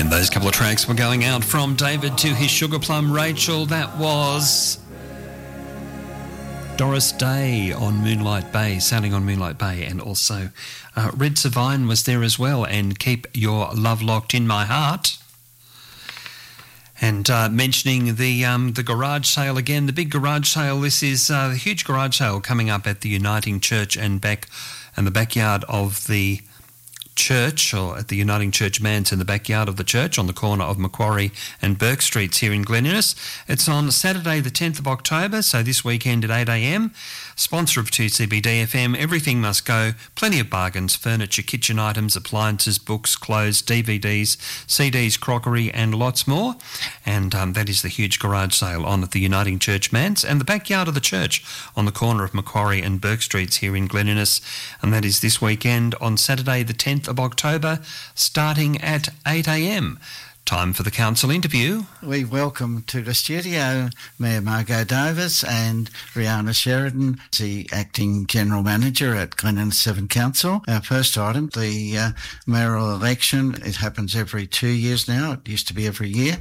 And those couple of tracks were going out from David to his sugar plum Rachel. That was Doris Day on Moonlight Bay, sailing on Moonlight Bay, and also Red Savine was there as well, and Keep Your Love Locked in My Heart. And mentioning the garage sale again, the big garage sale. This is the huge garage sale coming up at the Uniting Church and the backyard of the church, or at the Uniting Church Manse in the backyard of the church on the corner of Macquarie and Burke Streets here in Glen Innes. It's on Saturday the 10th of October, so this weekend at 8 a.m. Sponsor of 2CBD FM, everything must go, plenty of bargains, furniture, kitchen items, appliances, books, clothes, DVDs, CDs, crockery and lots more. And that is the huge garage sale on at the Uniting Church Manse and the backyard of the church on the corner of Macquarie and Burke Streets here in Glen Innes. And that is this weekend on Saturday the 10th of October, starting at 8 a.m. Time for the council interview. We welcome to the studio Mayor Margot Davis and Rihanna Sheridan, the Acting General Manager at Glen Innes 7 Council. Our first item, the mayoral election. It happens every 2 years now. It used to be every year.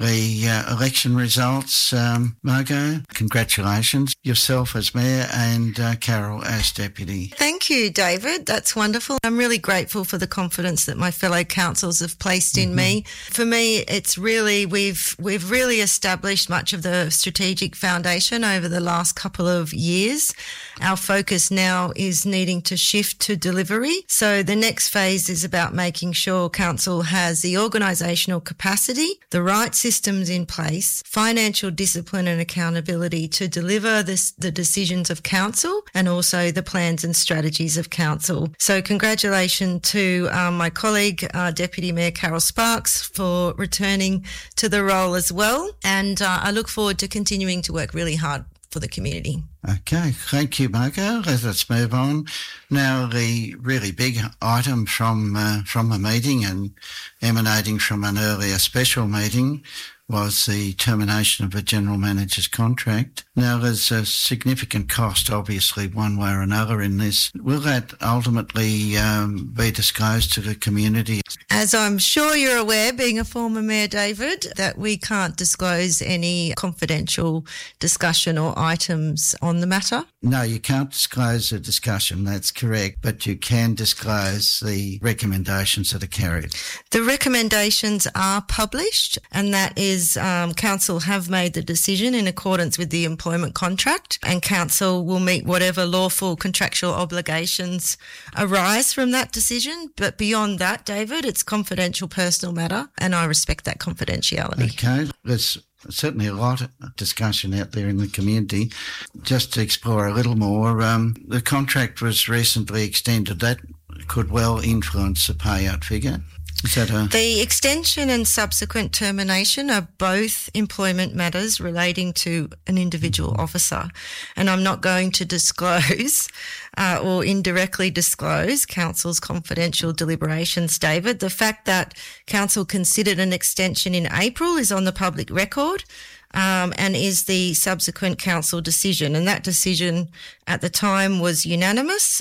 The election results, Margot, congratulations. Yourself as Mayor and Carol as Deputy. Thank you, David. That's wonderful. I'm really grateful for the confidence that my fellow councils have placed in me. For me, it's really, we've really established much of the strategic foundation over the last couple of years. Our focus now is needing to shift to delivery. So the next phase is about making sure council has the organisational capacity, the right systems in place, financial discipline and accountability to deliver the decisions of council and also the plans and strategies of council. So congratulations to my colleague, Deputy Mayor Carol Sparks, for returning to the role as well. And I look forward to continuing to work really hard for the community. Okay, thank you, Margot. Let's move on. Now, the really big item from the meeting and emanating from an earlier special meeting was the termination of a general manager's contract. Now, there's a significant cost, obviously, one way or another in this. Will that ultimately be disclosed to the community? As I'm sure you're aware, being a former mayor, David, that we can't disclose any confidential discussion or items on the matter. No, you can't disclose a discussion, that's correct, but you can disclose the recommendations that are carried. The recommendations are published, and that is council have made the decision in accordance with the employment contract, and council will meet whatever lawful contractual obligations arise from that decision. But beyond that, David, it's confidential personal matter, and I respect that confidentiality. Okay, there's certainly a lot of discussion out there in the community. Just to explore a little more, the contract was recently extended. That could well influence the payout figure. The extension and subsequent termination are both employment matters relating to an individual officer, and I'm not going to disclose or indirectly disclose council's confidential deliberations, David. The fact that council considered an extension in April is on the public record. And is the subsequent council decision. And that decision at the time was unanimous.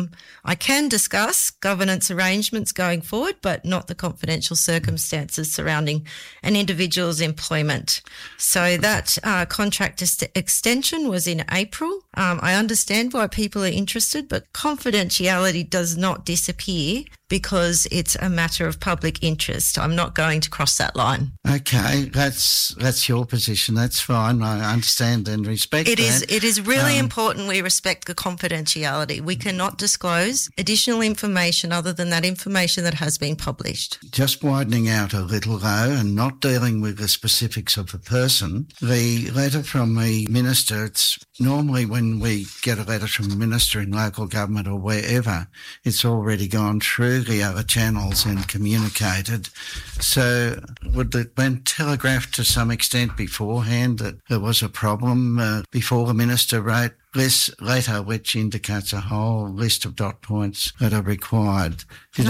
I can discuss governance arrangements going forward, but not the confidential circumstances surrounding an individual's employment. So that contract extension was in April. I understand why people are interested, but confidentiality does not disappear because it's a matter of public interest. I'm not going to cross that line. Okay, that's your position. That's fine. I understand and respect it. That. It is really important we respect the confidentiality. We cannot disclose additional information other than that information that has been published. Just widening out a little though and not dealing with the specifics of the person, the letter from the minister, it's normally when we get a letter from the minister in local government or wherever, it's already gone through the other channels and communicated. So would it been telegraphed to some extent beforehand that there was a problem before the minister wrote this letter, which indicates a whole list of dot points that are required?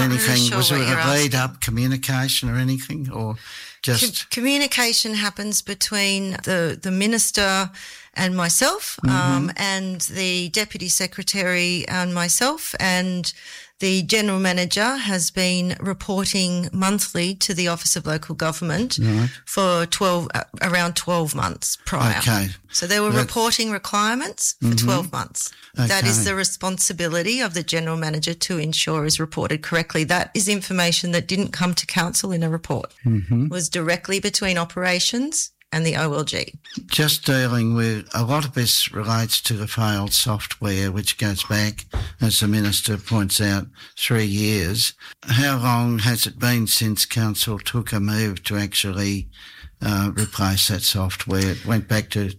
Was there a lead-up communication or anything, or just communication happens between the minister and myself, and the deputy secretary and myself, and The General Manager has been reporting monthly to the Office of Local Government for around 12 months prior. Okay. So there were reporting requirements for 12 months. Okay. That is the responsibility of the General Manager to ensure is reported correctly. That is information that didn't come to Council in a report. It was directly between operations and the OLG. Just dealing with, a lot of this relates to the failed software, which goes back, as the Minister points out, 3 years. How long has it been since Council took a move to actually replace that software? It went back to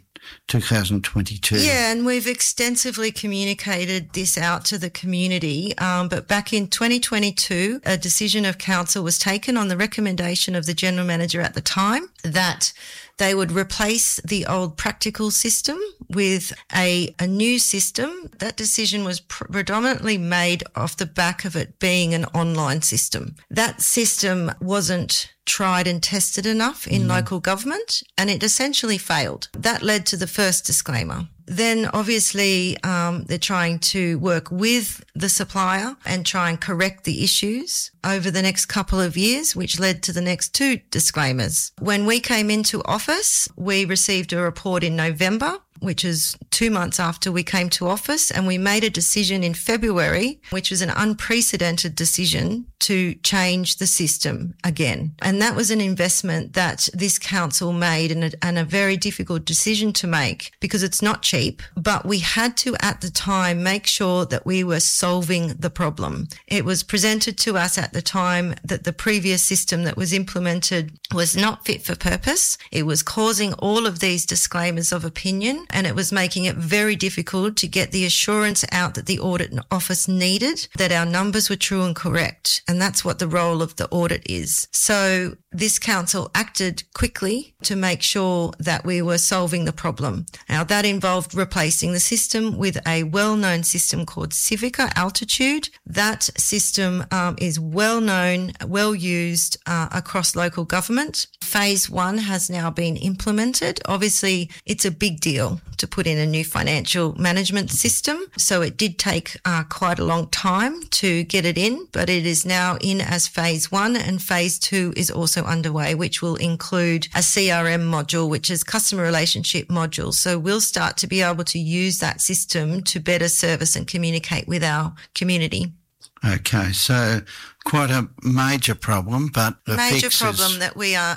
2022. Yeah, and we've extensively communicated this out to the community. But back in 2022, a decision of Council was taken on the recommendation of the General Manager at the time that they would replace the old practical system with a new system. That decision was predominantly made off the back of it being an online system. That system wasn't tried and tested enough in local government, and it essentially failed. That led to the first disclaimer. Then obviously they're trying to work with the supplier and try and correct the issues over the next couple of years, which led to the next 2 disclaimers. When we came into office, we received a report in November, which is 2 months after we came to office, and we made a decision in February, which was an unprecedented decision to change the system again. And that was an investment that this council made and a very difficult decision to make because it's not cheap, but we had to at the time make sure that we were solving the problem. It was presented to us at the time that the previous system that was implemented was not fit for purpose. It was causing all of these disclaimers of opinion, and it was making it very difficult to get the assurance out that the audit office needed, that our numbers were true and correct. And that's what the role of the audit is. So this council acted quickly to make sure that we were solving the problem. Now, that involved replacing the system with a well-known system called Civica Altitude. That system is well-known, well-used across local government. Phase 1 has now been implemented. Obviously, it's a big deal to put in a new financial management system. So it did take quite a long time to get it in, but it is now in as Phase 1, and Phase 2 is also underway, which will include a CRM module, which is customer relationship module. So we'll start to be able to use that system to better service and communicate with our community. Okay, so quite a major problem, but the major fix problem is... that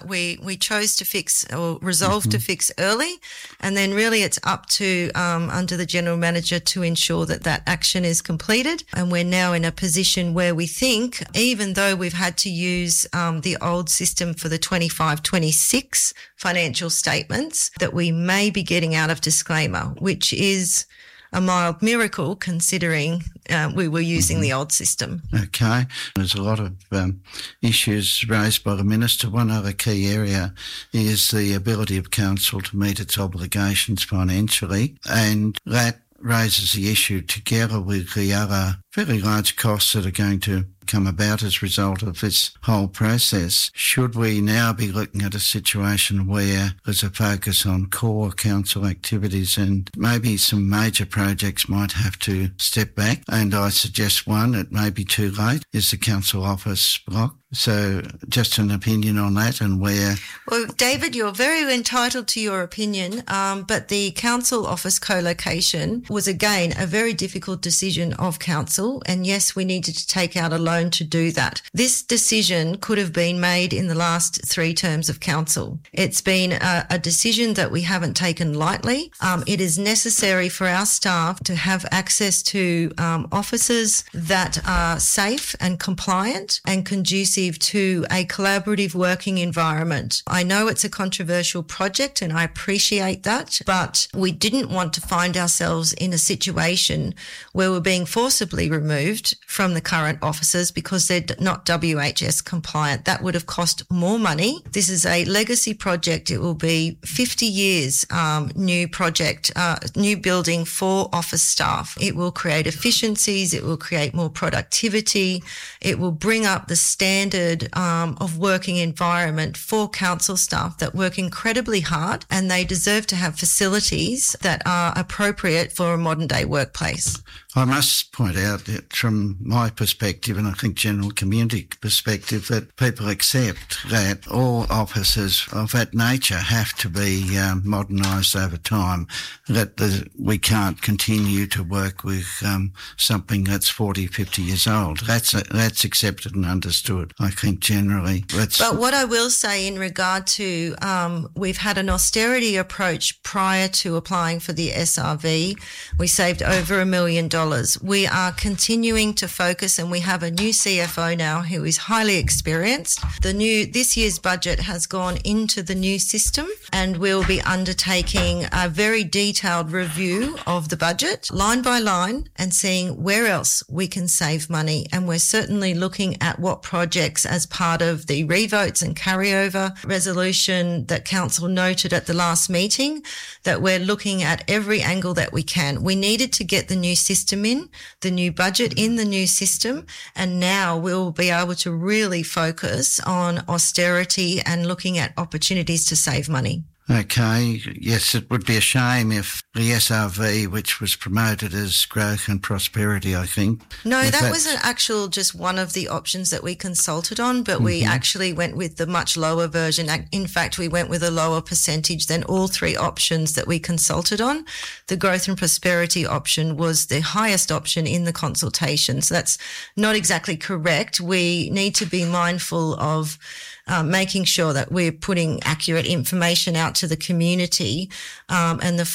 we chose to fix or resolve to fix early, and then really it's up to under the General Manager to ensure that that action is completed. And we're now in a position where we think, even though we've had to use the old system for the 25-26 financial statements, that we may be getting out of disclaimer, which is a mild miracle considering we were using the old system. Okay. There's a lot of issues raised by the Minister. One other key area is the ability of Council to meet its obligations financially, and that raises the issue together with the other very large costs that are going to come about as a result of this whole process. Should we now be looking at a situation where there's a focus on core council activities and maybe some major projects might have to step back? And I suggest one, it may be too late, is the council office block. So just an opinion on that and where... Well, David, you're very entitled to your opinion, but the council office co-location was, again, a very difficult decision of council. And yes, we needed to take out a loan to do that. This decision could have been made in the last 3 terms of council. It's been a decision that we haven't taken lightly. It is necessary for our staff to have access to offices that are safe and compliant and conducive to a collaborative working environment. I know it's a controversial project and I appreciate that, but we didn't want to find ourselves in a situation where we're being forcibly removed from the current offices because they're not WHS compliant. That would have cost more money. This is a legacy project. It will be 50 years new project, new building for office staff. It will create efficiencies. It will create more productivity. It will bring up the standard standard of working environment for council staff that work incredibly hard, and they deserve to have facilities that are appropriate for a modern day workplace. I must point out that from my perspective, and I think general community perspective, that people accept that all offices of that nature have to be modernised over time, that we can't continue to work with something that's 40, 50 years old. That's accepted and understood, I think, generally. But what I will say in regard to, we've had an austerity approach prior to applying for the SRV. We saved over $1 million. We are continuing to focus, and we have a new CFO now who is highly experienced. This year's budget has gone into the new system, and we'll be undertaking a very detailed review of the budget, line by line, and seeing where else we can save money. And we're certainly looking at what projects, as part of the revotes and carryover resolution that Council noted at the last meeting, that we're looking at every angle that we can. We needed to get the new system in, the new budget in the new system, and now we'll be able to really focus on austerity and looking at opportunities to save money. Okay, yes, it would be a shame if the SRV, which was promoted as growth and prosperity, I think. No, that was an actual just one of the options that we consulted on, but we actually went with the much lower version. In fact, we went with a lower percentage than all three options that we consulted on. The growth and prosperity option was the highest option in the consultation. So that's not exactly correct. We need to be mindful of making sure that we're putting accurate information out to the community, and the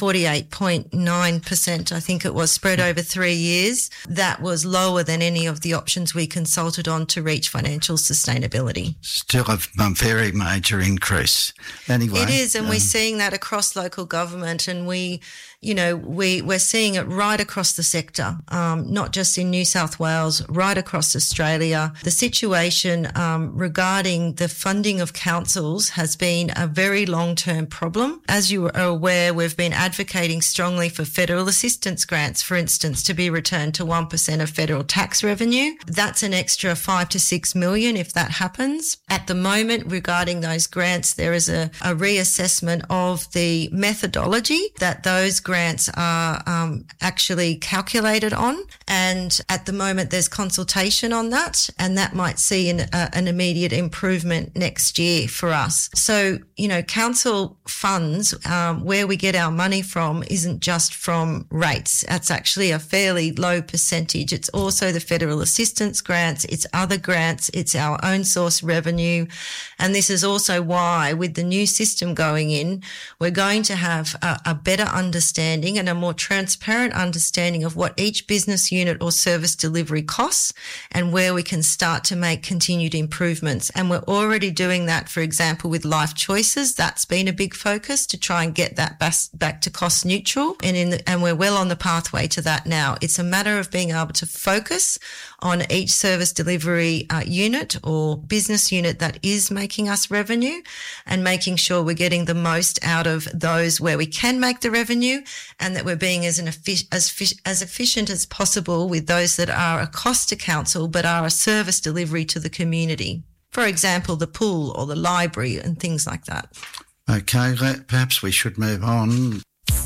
48.9%, I think it was, spread over 3 years, that was lower than any of the options we consulted on to reach financial sustainability. Still a very major increase. Anyway, it is, and we're seeing that across local government, and we're seeing it right across the sector, not just in New South Wales, right across Australia. The situation regarding the funding of councils has been a very long-term problem. As you are aware, we've been advocating strongly for federal assistance grants, for instance, to be returned to 1% of federal tax revenue. That's an extra $5 to $6 million if that happens. At the moment, regarding those grants, there is a reassessment of the methodology that those grants are actually calculated on, and at the moment there's consultation on that, and that might see an immediate improvement next year for us. So, council funds, where we get our money from, isn't just from rates. That's actually a fairly low percentage. It's also the federal assistance grants, it's other grants, it's our own source revenue, and this is also why, with the new system going in, we're going to have a better understanding and a more transparent understanding of what each business unit or service delivery costs, and where we can start to make continued improvements. And we're already doing that, for example, with Life Choices. That's been a big focus to try and get that back to cost neutral, and we're well on the pathway to that now. It's a matter of being able to focus on each service delivery unit or business unit that is making us revenue, and making sure we're getting the most out of those where we can make the revenue, and that we're being as efficient as possible with those that are a cost to council but are a service delivery to the community. For example, the pool or the library and things like that. Okay, perhaps we should move on.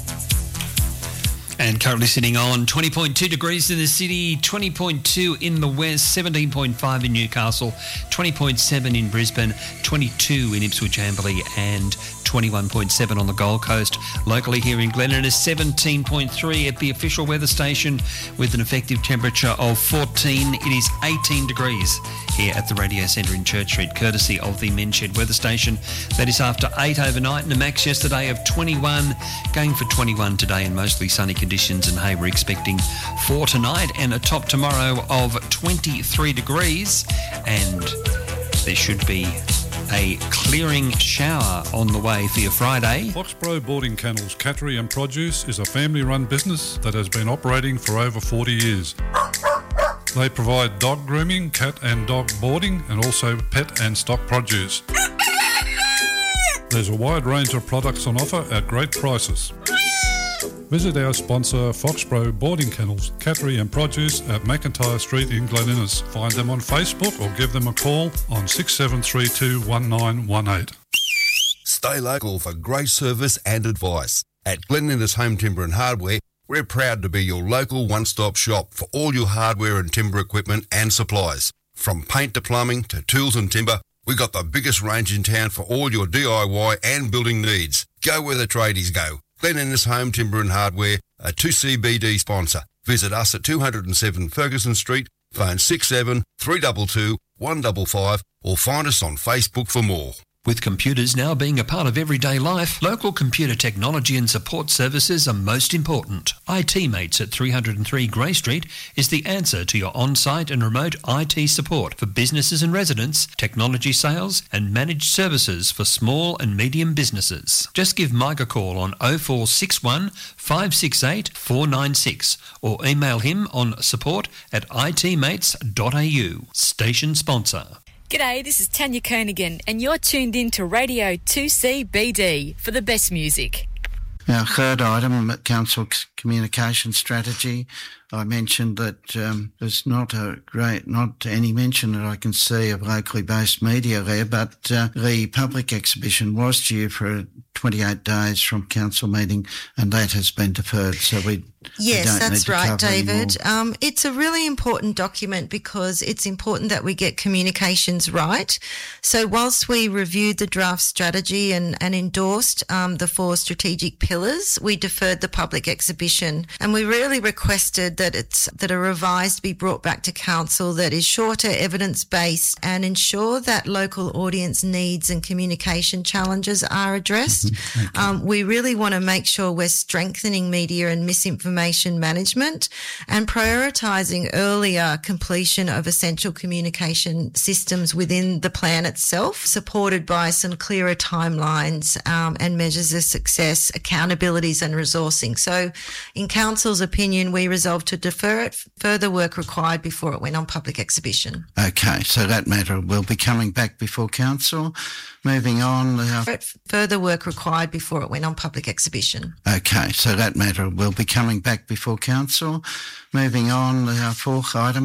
And currently sitting on 20.2 degrees in the city, 20.2 in the west, 17.5 in Newcastle, 20.7 in Brisbane, 22 in Ipswich Amberley, and 21.7 on the Gold Coast. Locally here in Glennon is 17.3 at the official weather station with an effective temperature of 14. It is 18 degrees here at the Radio Centre in Church Street, courtesy of the Men's Shed weather station. That is after 8 overnight and a max yesterday of 21, going for 21 today and mostly sunny conditions. And hey, we're expecting 4 tonight and a top tomorrow of 23 degrees. And there should be a clearing shower on the way for your Friday. Foxborough Boarding Kennels Cattery and Produce is a family-run business that has been operating for over 40 years. They provide dog grooming, cat and dog boarding, and also pet and stock produce. There's a wide range of products on offer at great prices. Visit our sponsor Foxborough Boarding Kennels, Cattery and Produce at McIntyre Street in Glen Innes. Find them on Facebook or give them a call on 6732 1918. Stay local for great service and advice. At Glen Innes Home Timber and Hardware, we're proud to be your local one-stop shop for all your hardware and timber equipment and supplies. From paint to plumbing to tools and timber, we've got the biggest range in town for all your DIY and building needs. Go where the tradies go. Glen Innes Home Timber and Hardware, a 2CBD sponsor. Visit us at 207 Ferguson Street, phone 67 322 155 or find us on Facebook for more. With computers now being a part of everyday life, local computer technology and support services are most important. IT Mates at 303 Grey Street is the answer to your on-site and remote IT support for businesses and residents, technology sales and managed services for small and medium businesses. Just give Mike a call on 0461 568 496 or email him on support@itmates.au. Station sponsor. G'day, this is Tanya Kernaghan and you're tuned in to Radio 2CBD for the best music. Our third item, Council Communication Strategy. I mentioned that there's not any mention that I can see of locally based media there, but the public exhibition was due for 28 days from council meeting and that has been deferred. So Yes, that's right, David. It's a really important document because it's important that we get communications right. So whilst we reviewed the draft strategy and endorsed the 4 strategic pillars, we deferred the public exhibition and we really requested that a revised be brought back to council that is shorter, evidence-based and ensure that local audience needs and communication challenges are addressed. We really want to make sure we're strengthening media and misinformation management and prioritising earlier completion of essential communication systems within the plan itself, supported by some clearer timelines and measures of success, accountabilities and resourcing. So in council's opinion, we resolved to defer it. Further work required before it went on public exhibition. Okay, so that matter will be coming back before council. Moving on. Further work required before it went on public exhibition. Okay, so that matter will be coming back before council. Moving on, our fourth item.